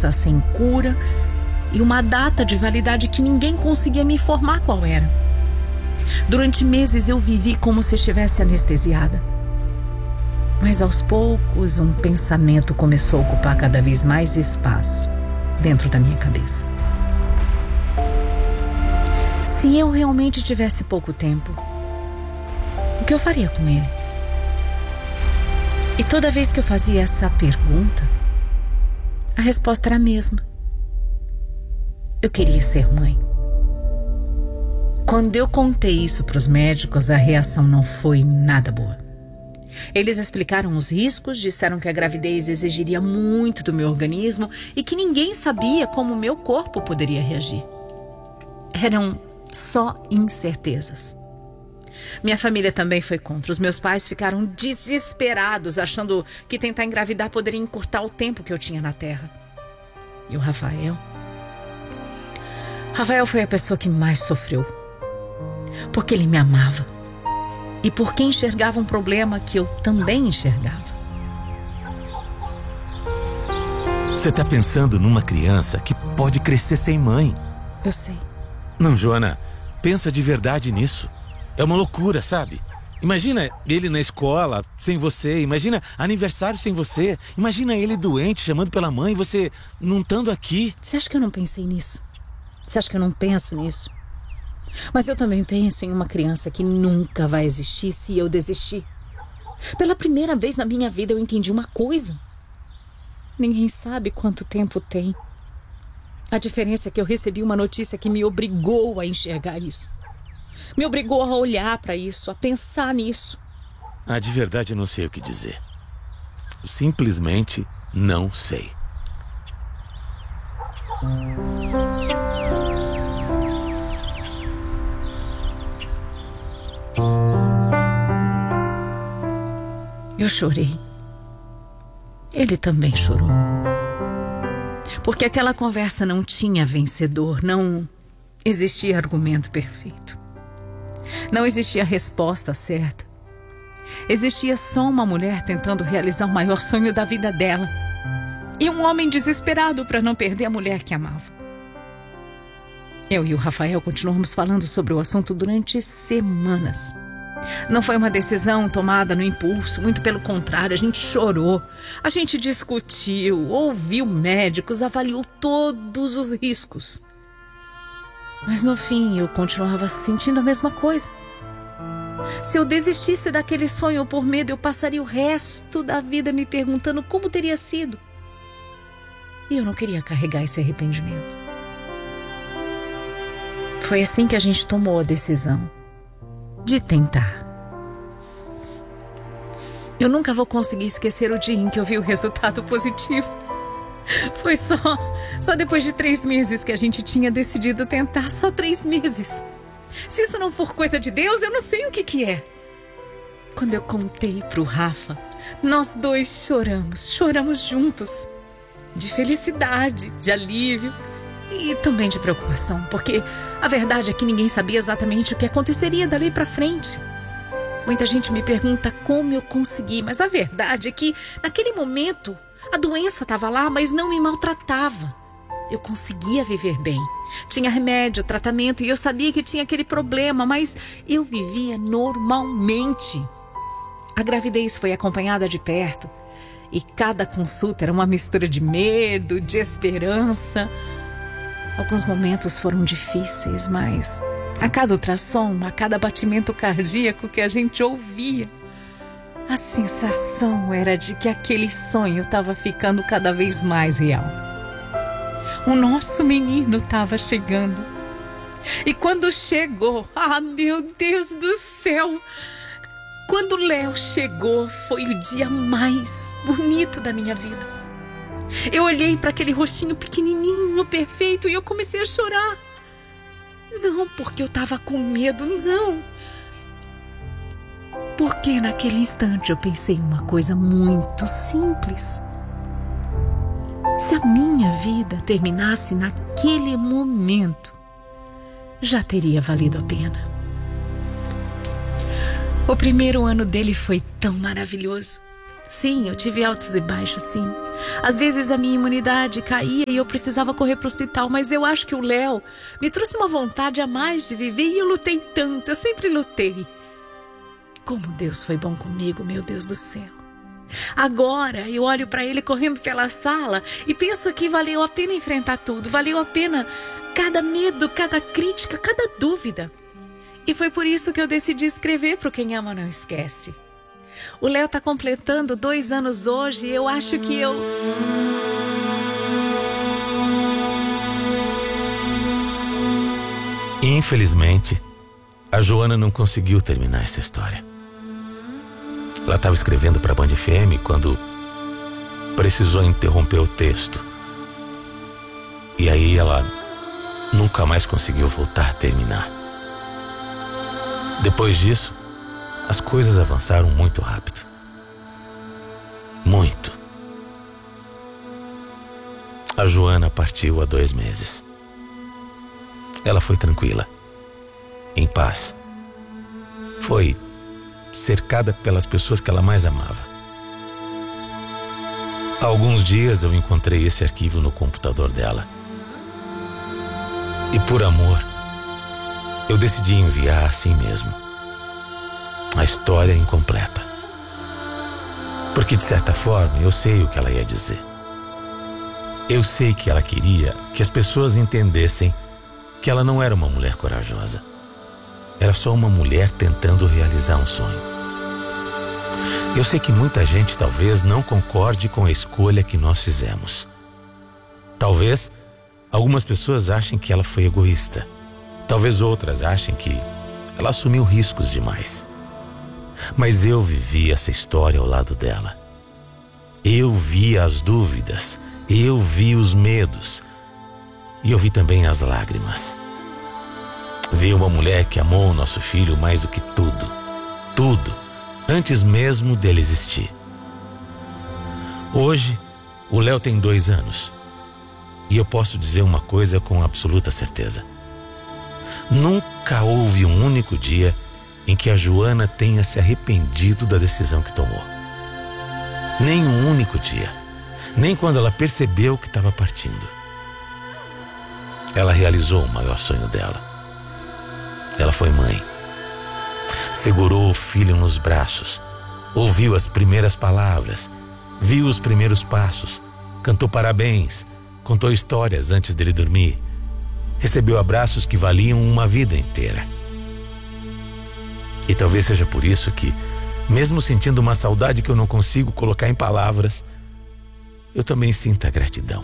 doença sem cura e uma data de validade que ninguém conseguia me informar qual era. Durante meses eu vivi como se estivesse anestesiada. Mas aos poucos um pensamento começou a ocupar cada vez mais espaço dentro da minha cabeça. Se eu realmente tivesse pouco tempo, o que eu faria com ele? E toda vez que eu fazia essa pergunta, a resposta era a mesma. Eu queria ser mãe. Quando eu contei isso para os médicos, a reação não foi nada boa. Eles explicaram os riscos, disseram que a gravidez exigiria muito do meu organismo e que ninguém sabia como o meu corpo poderia reagir. Eram só incertezas. Minha família também foi contra. Os meus pais ficaram desesperados, achando que tentar engravidar poderia encurtar o tempo que eu tinha na Terra. E o Rafael foi a pessoa que mais sofreu. Porque ele me amava. E porque enxergava um problema que eu também enxergava. Você tá pensando numa criança que pode crescer sem mãe. Eu sei. Não, Joana, pensa de verdade nisso. É uma loucura, sabe? Imagina ele na escola, sem você. Imagina aniversário sem você. Imagina ele doente, chamando pela mãe, e você não estando aqui. Você acha que eu não pensei nisso? Você acha que eu não penso nisso? Mas eu também penso em uma criança que nunca vai existir se eu desistir. Pela primeira vez na minha vida eu entendi uma coisa. Ninguém sabe quanto tempo tem. A diferença é que eu recebi uma notícia que me obrigou a enxergar isso. Me obrigou a olhar para isso, a pensar nisso. De verdade eu não sei o que dizer. Simplesmente não sei. Eu chorei. Ele também chorou. Porque aquela conversa não tinha vencedor, não existia argumento perfeito. Não existia resposta certa. Existia só uma mulher tentando realizar o maior sonho da vida dela. E um homem desesperado para não perder a mulher que amava. Eu e o Rafael continuamos falando sobre o assunto durante semanas. Não foi uma decisão tomada no impulso, muito pelo contrário, a gente chorou, a gente discutiu, ouviu médicos, avaliou todos os riscos. Mas no fim eu continuava sentindo a mesma coisa. Se eu desistisse daquele sonho por medo, eu passaria o resto da vida me perguntando como teria sido. E eu não queria carregar esse arrependimento. Foi assim que a gente tomou a decisão de tentar. Eu nunca vou conseguir esquecer o dia em que eu vi o resultado positivo. Foi só depois de 3 meses que a gente tinha decidido tentar. Só 3 meses. Se isso não for coisa de Deus, eu não sei o que é. Quando eu contei pro Rafa, nós dois choramos juntos. De felicidade, de alívio e também de preocupação, porque a verdade é que ninguém sabia exatamente o que aconteceria dali pra frente. Muita gente me pergunta como eu consegui, mas a verdade é que naquele momento a doença estava lá, mas não me maltratava. Eu conseguia viver bem. Tinha remédio, tratamento e eu sabia que tinha aquele problema, mas eu vivia normalmente. A gravidez foi acompanhada de perto e cada consulta era uma mistura de medo, de esperança. Alguns momentos foram difíceis, mas a cada ultrassom, a cada batimento cardíaco que a gente ouvia, a sensação era de que aquele sonho estava ficando cada vez mais real. O nosso menino estava chegando. E quando chegou, meu Deus do céu! Quando o Léo chegou, foi o dia mais bonito da minha vida. Eu olhei para aquele rostinho pequenininho, perfeito, e eu comecei a chorar. Não porque eu estava com medo, não. Porque naquele instante eu pensei uma coisa muito simples. Se a minha vida terminasse naquele momento, já teria valido a pena. O primeiro ano dele foi tão maravilhoso. Sim, eu tive altos e baixos, sim. Às vezes a minha imunidade caía e eu precisava correr para o hospital, mas eu acho que o Léo me trouxe uma vontade a mais de viver e eu lutei tanto, eu sempre lutei. Como Deus foi bom comigo, meu Deus do céu. Agora eu olho para ele correndo pela sala e penso que valeu a pena enfrentar tudo, valeu a pena cada medo, cada crítica, cada dúvida. E foi por isso que eu decidi escrever para o Quem Ama Não Esquece. O Léo está completando 2 anos hoje e eu acho que eu... Infelizmente, a Joana não conseguiu terminar essa história. Ela estava escrevendo para a Band FM quando precisou interromper o texto. E aí ela nunca mais conseguiu voltar a terminar. Depois disso, as coisas avançaram muito rápido. Muito. A Joana partiu há 2 meses. Ela foi tranquila, em paz. Foi cercada pelas pessoas que ela mais amava. Há alguns dias eu encontrei esse arquivo no computador dela. E por amor, eu decidi enviar assim mesmo. A história incompleta. Porque de certa forma eu sei o que ela ia dizer. Eu sei que ela queria que as pessoas entendessem que ela não era uma mulher corajosa. Era só uma mulher tentando realizar um sonho. Eu sei que muita gente talvez não concorde com a escolha que nós fizemos. Talvez algumas pessoas achem que ela foi egoísta. Talvez outras achem que ela assumiu riscos demais. Mas eu vivi essa história ao lado dela. Eu vi as dúvidas, eu vi os medos e eu vi também as lágrimas. Vi uma mulher que amou o nosso filho mais do que tudo, tudo, antes mesmo dele existir. Hoje, o Léo tem 2 anos e eu posso dizer uma coisa com absoluta certeza. Nunca houve um único dia em que a Joana tenha se arrependido da decisão que tomou. Nem um único dia. Nem quando ela percebeu que estava partindo. Ela realizou o maior sonho dela. Ela foi mãe. Segurou o filho nos braços. Ouviu as primeiras palavras. Viu os primeiros passos. Cantou parabéns. Contou histórias antes dele dormir. Recebeu abraços que valiam uma vida inteira. E talvez seja por isso que, mesmo sentindo uma saudade que eu não consigo colocar em palavras, eu também sinto a gratidão.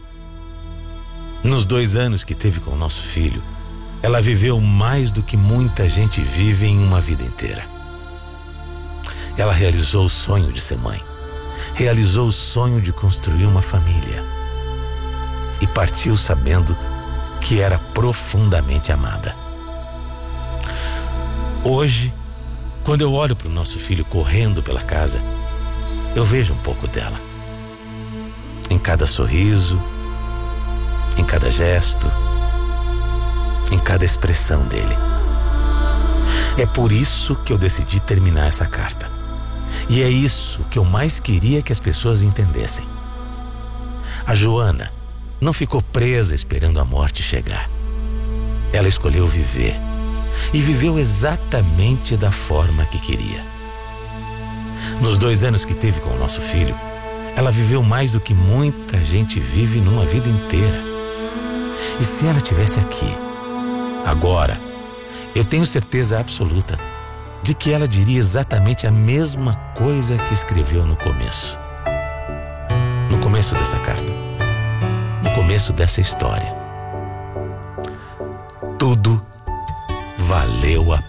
Nos 2 anos que teve com o nosso filho, ela viveu mais do que muita gente vive em uma vida inteira. Ela realizou o sonho de ser mãe, realizou o sonho de construir uma família e partiu sabendo que era profundamente amada. Hoje, quando eu olho para o nosso filho correndo pela casa, eu vejo um pouco dela. Em cada sorriso, em cada gesto, em cada expressão dele. É por isso que eu decidi terminar essa carta. E é isso que eu mais queria que as pessoas entendessem. A Joana não ficou presa esperando a morte chegar. Ela escolheu viver. E viveu exatamente da forma que queria. Nos 2 anos que teve com o nosso filho, ela viveu mais do que muita gente vive numa vida inteira. E se ela estivesse aqui, agora, eu tenho certeza absoluta de que ela diria exatamente a mesma coisa que escreveu no começo. No começo dessa carta. No começo dessa história. Tudo valeu a